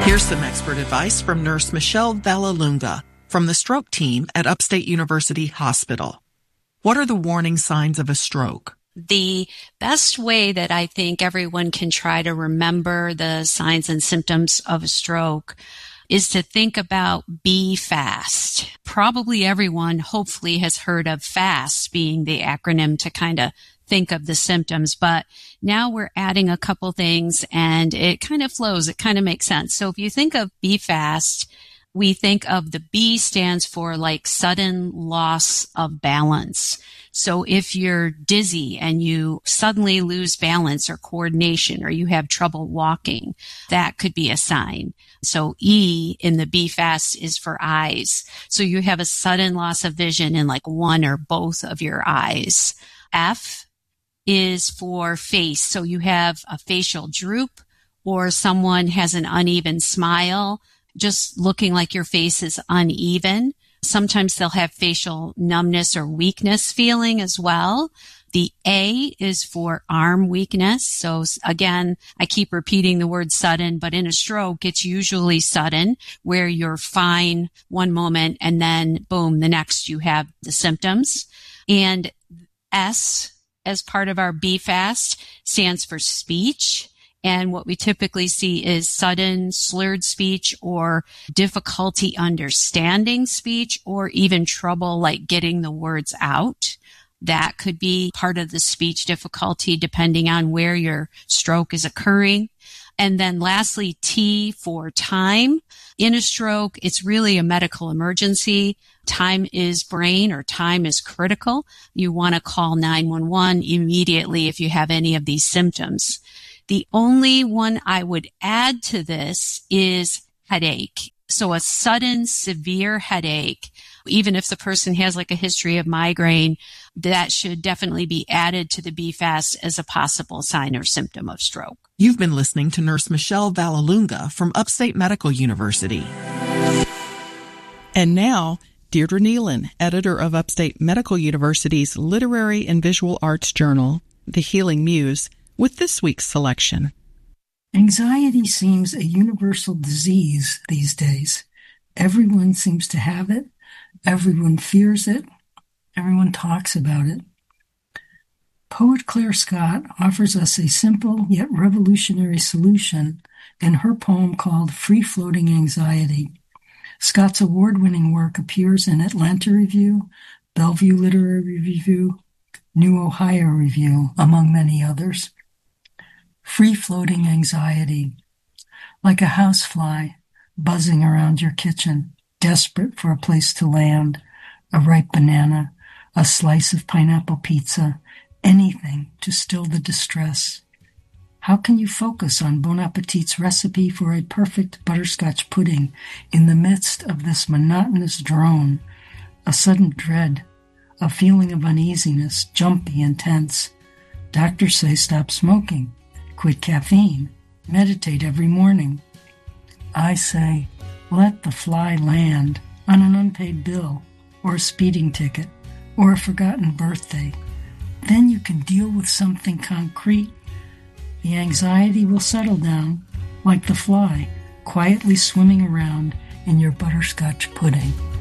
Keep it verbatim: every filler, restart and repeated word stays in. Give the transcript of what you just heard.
Here's some expert advice from Nurse Michelle Vallelunga from the stroke team at Upstate University Hospital. What are the warning signs of a stroke? The best way that I think everyone can try to remember the signs and symptoms of a stroke is to think about be fast. Probably everyone hopefully has heard of FAST being the acronym to kind of think of the symptoms, but now we're adding a couple things and it kind of flows. It kind of makes sense. So if you think of be fast, we think of the B stands for like sudden loss of balance. So if you're dizzy and you suddenly lose balance or coordination or you have trouble walking, that could be a sign. So E in the be fast is for eyes. So you have a sudden loss of vision in like one or both of your eyes. F is for face. So you have a facial droop or someone has an uneven smile, just looking like your face is uneven. Sometimes they'll have facial numbness or weakness feeling as well. The A is for arm weakness. So again, I keep repeating the word sudden, but in a stroke, it's usually sudden where you're fine one moment and then boom, the next you have the symptoms. And S, as part of our be fast, stands for speech. And what we typically see is sudden slurred speech or difficulty understanding speech or even trouble like getting the words out. That could be part of the speech difficulty depending on where your stroke is occurring. And then lastly, T for time. In a stroke, it's really a medical emergency. Time is brain or time is critical. You want to call nine one one immediately if you have any of these symptoms. The only one I would add to this is headache. So a sudden severe headache, even if the person has like a history of migraine, that should definitely be added to the be fast as a possible sign or symptom of stroke. You've been listening to Nurse Michelle Vallelunga from Upstate Medical University. And now, Deirdre Nealon, editor of Upstate Medical University's Literary and Visual Arts Journal, The Healing Muse, with this week's selection. Anxiety seems a universal disease these days. Everyone seems to have it. Everyone fears it. Everyone talks about it. Poet Claire Scott offers us a simple yet revolutionary solution in her poem called Free Floating Anxiety. Scott's award-winning work appears in Atlanta Review, Bellevue Literary Review, New Ohio Review, among many others. Free-floating anxiety, like a housefly buzzing around your kitchen, desperate for a place to land, a ripe banana, a slice of pineapple pizza, anything to still the distress. How can you focus on Bon Appetit's recipe for a perfect butterscotch pudding in the midst of this monotonous drone, a sudden dread, a feeling of uneasiness, jumpy and tense? Doctors say stop smoking. Quit caffeine, meditate every morning. I say, let the fly land on an unpaid bill, or a speeding ticket, or a forgotten birthday. Then you can deal with something concrete. The anxiety will settle down, like the fly, quietly swimming around in your butterscotch pudding.